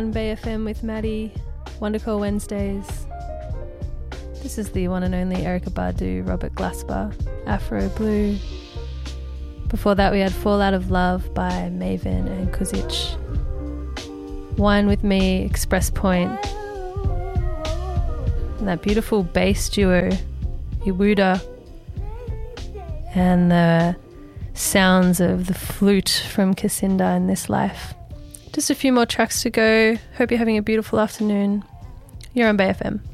On Bay FM with Maddie, Wondercore Wednesdays. This is the one and only Erykah Badu, Robert Glasper, Afro Blue. Before that we had Fall Out of Love by Maven and Kuzic. Wine With Me, Express Point. And that beautiful bass duo, Iwuda. And the sounds of the flute from Cassinda in This Life. Just a few more tracks to go. Hope you're having a beautiful afternoon. You're on Bay FM.